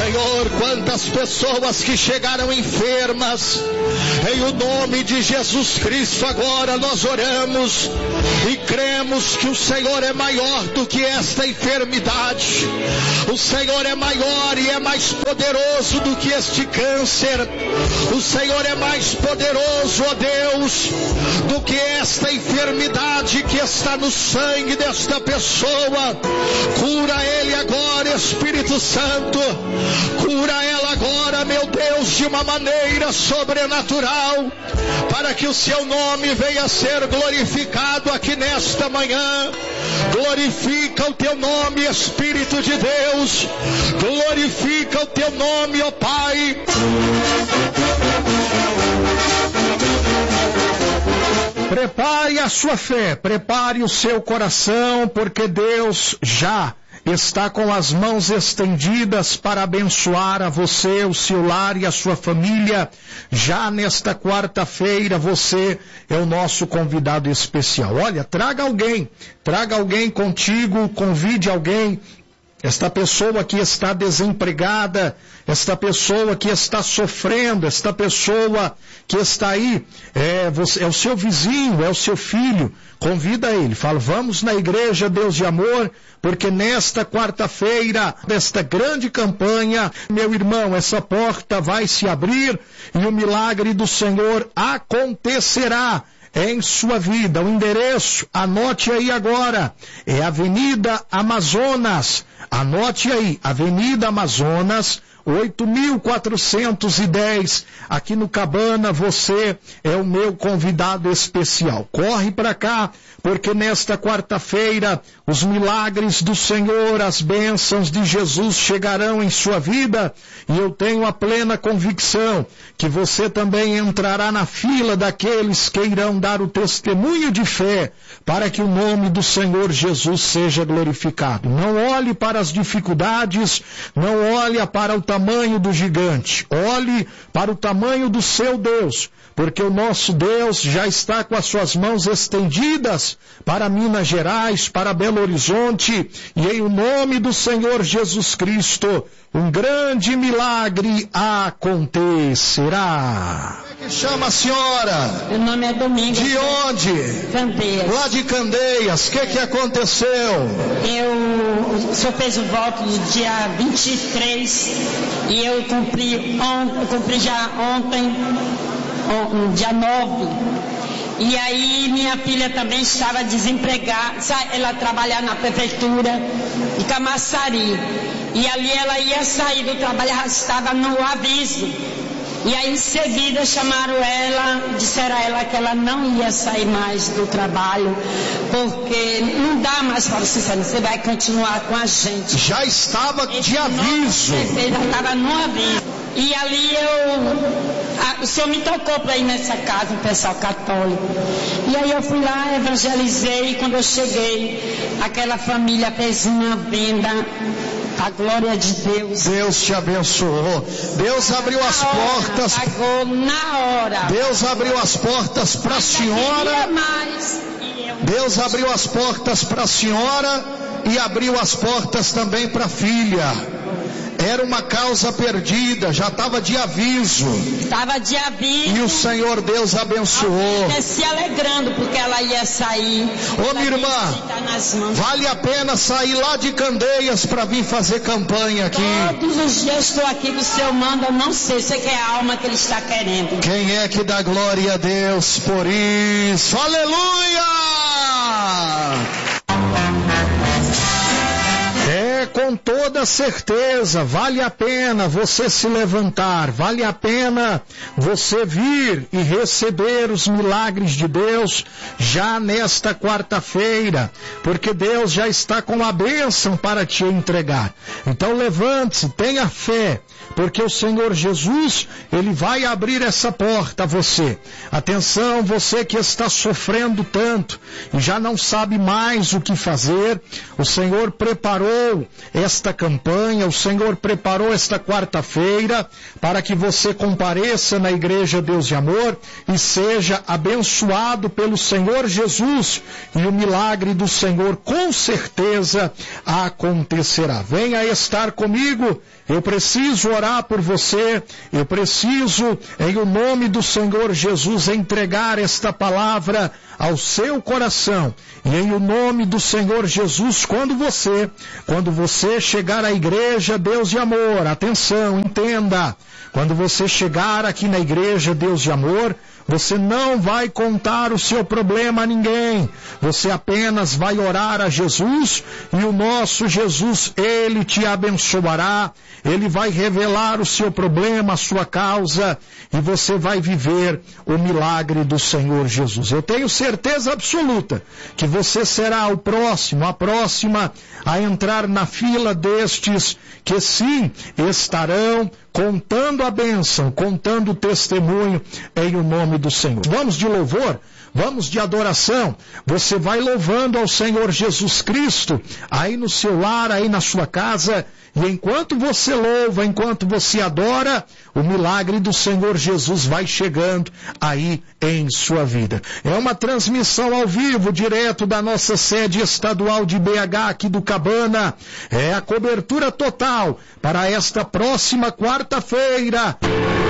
Senhor, quantas pessoas que chegaram enfermas, em o nome de Jesus Cristo, agora nós oramos e cremos que o Senhor é maior do que esta enfermidade. O Senhor é maior e é mais poderoso do que este câncer. O Senhor é mais poderoso, ó Deus, do que esta enfermidade que está no sangue desta pessoa. Cura ele agora, Espírito Santo. Cura ela agora, meu Deus, de uma maneira sobrenatural, para que o seu nome venha a ser glorificado aqui nesta manhã. Glorifica o teu nome, Espírito de Deus. Glorifica o teu nome, ó Pai. Prepare a sua fé, prepare o seu coração, porque Deus já está com as mãos estendidas para abençoar a você, o seu lar e a sua família. Já nesta quarta-feira você é o nosso convidado especial. Olha, traga alguém contigo, convide alguém. Esta pessoa que está desempregada, esta pessoa que está sofrendo, esta pessoa que está aí, é o seu vizinho, é o seu filho, convida ele, fala, vamos na igreja Deus de Amor, porque nesta quarta-feira, desta grande campanha, meu irmão, essa porta vai se abrir e o milagre do Senhor acontecerá em sua vida. O endereço, anote aí agora, é Avenida Amazonas. Anote aí, Avenida Amazonas, 8.410, aqui no Cabana. Você é o meu convidado especial. Corre para cá, porque nesta quarta-feira os milagres do Senhor, as bênçãos de Jesus chegarão em sua vida, e eu tenho a plena convicção que você também entrará na fila daqueles que irão dar o testemunho de fé para que o nome do Senhor Jesus seja glorificado. Não olhe para as dificuldades, não olhe para o tamanho do gigante, olhe para o tamanho do seu Deus, porque o nosso Deus já está com as suas mãos estendidas para Minas Gerais, para Belo Horizonte, e em o nome do Senhor Jesus Cristo, um grande milagre acontecerá. Como é que chama a senhora? Meu nome é Domingos. De onde? Candeias. Lá de Candeias. O que aconteceu? O senhor fez o voto no dia 23 e eu cumpri já ontem, dia 9. E aí minha filha também estava desempregada, ela trabalhava na prefeitura de Camaçari. E ali ela ia sair do trabalho, ela estava no aviso. E aí em seguida chamaram ela, disseram a ela que ela não ia sair mais do trabalho, porque não dá mais para você sair, você vai continuar com a gente. Já estava de aviso. Já estava no aviso. E ali o senhor me tocou para ir nessa casa, um pessoal católico. E aí eu fui lá, evangelizei, e quando eu cheguei, aquela família fez uma venda. A glória de Deus. Deus te abençoou. Deus abriu as portas. Pagou na hora. Deus abriu as portas para a senhora. Deus abriu as portas para a senhora e abriu as portas também para a filha. Era uma causa perdida, já estava de aviso. Estava de aviso. E o Senhor Deus abençoou. Se alegrando porque ela ia sair. Ô minha irmã, vale a pena sair lá de Candeias para vir fazer campanha aqui. Todos os dias estou aqui que o Senhor manda, eu não sei é que é a alma que Ele está querendo. Quem é que dá glória a Deus por isso? Aleluia! Com toda certeza, vale a pena você se levantar, vale a pena você vir e receber os milagres de Deus já nesta quarta-feira, porque Deus já está com a bênção para te entregar. Então levante-se, tenha fé, porque o Senhor Jesus, Ele vai abrir essa porta a você. Atenção, você que está sofrendo tanto e já não sabe mais o que fazer, o Senhor preparou esta campanha, o Senhor preparou esta quarta-feira para que você compareça na Igreja Deus de Amor e seja abençoado pelo Senhor Jesus, e o milagre do Senhor com certeza acontecerá. Venha estar comigo, eu preciso orar por você, eu preciso, em o nome do Senhor Jesus, entregar esta palavra ao seu coração, e em o nome do Senhor Jesus, quando você chegar à Igreja Deus de Amor, atenção, entenda, quando você chegar aqui na Igreja Deus de Amor, você não vai contar o seu problema a ninguém, você apenas vai orar a Jesus, e o nosso Jesus, Ele te abençoará, Ele vai revelar o seu problema, a sua causa, e você vai viver o milagre do Senhor Jesus. Eu tenho certeza absoluta que você será o próximo, a próxima a entrar na fila destes que sim estarão contando a bênção, contando o testemunho em o nome do Senhor. Vamos de louvor, vamos de adoração. Você vai louvando ao Senhor Jesus Cristo aí no seu lar, aí na sua casa, e enquanto você louva, enquanto você adora, o milagre do Senhor Jesus vai chegando aí em sua vida. É uma transmissão ao vivo, direto da nossa sede estadual de BH, aqui do Cabana. É a cobertura total para esta próxima quarta-feira.